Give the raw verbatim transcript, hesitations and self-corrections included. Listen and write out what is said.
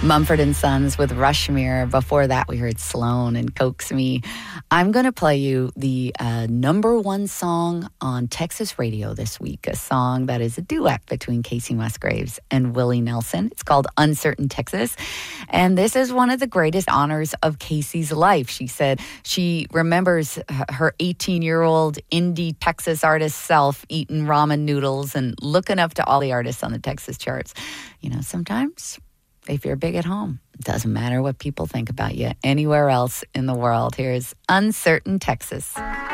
Mumford and Sons with Rushmere. Before that, we heard Sloan and Coax Me. I'm going to play you the uh, number one song on Texas radio this week, a song that is a duet between Casey Musgraves and Willie Nelson. It's called Uncertain Texas, and this is one of the greatest honors of Casey's life. She said she remembers her eighteen-year-old indie Texas artist self eating ramen noodles and looking up to all the artists on the Texas charts. You know, sometimes if you're big at home, it doesn't matter what people think about you anywhere else in the world. Here's Uncertain Texas.